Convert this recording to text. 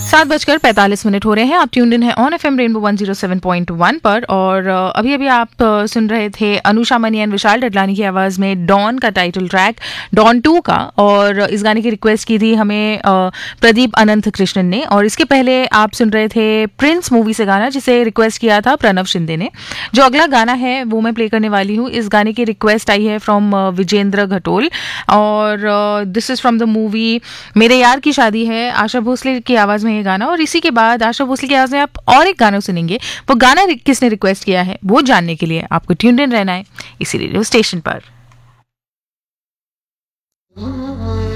7:45 हो रहे हैं। आप ट्यून्ड इन है ऑन एफएम रेनबो 107.1 पर और अभी अभी आप सुन रहे थे अनुषा मनी एंड विशाल डडलानी की आवाज़ में डॉन का टाइटल ट्रैक, डॉन 2 का। और इस गाने की रिक्वेस्ट की थी हमें प्रदीप अनंत कृष्णन ने। और इसके पहले आप सुन रहे थे प्रिंस मूवी से गाना, जिसे रिक्वेस्ट किया था प्रणव शिंदे ने। जो अगला गाना है वो मैं प्ले करने वाली हूँ। इस गाने की रिक्वेस्ट आई है फ्रॉम विजेंद्र घटोल और this is from the movie मेरे यार की शादी है। आशा भोसले की आवाज़ में ये गाना, और इसी के बाद आशा भोसले की आवाज़ में आप और एक गाना सुनेंगे। वो गाना किसने रिक्वेस्ट किया है वो जानने के लिए आपको ट्यून्ड इन रहना है इसी रेडियो स्टेशन पर।